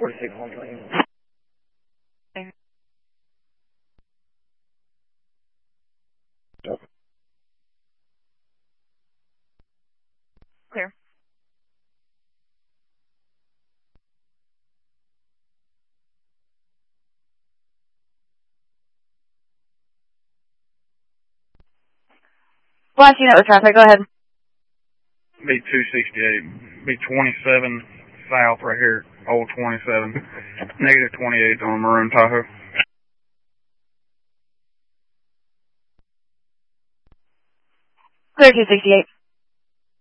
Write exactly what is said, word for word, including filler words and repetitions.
forty-six one twenty. Clear. Last unit with traffic, go ahead. B two sixty-eight, B twenty-seven south right here, old twenty-seven, negative twenty-eight on Maroon Tahoe. Clear two sixty-eight.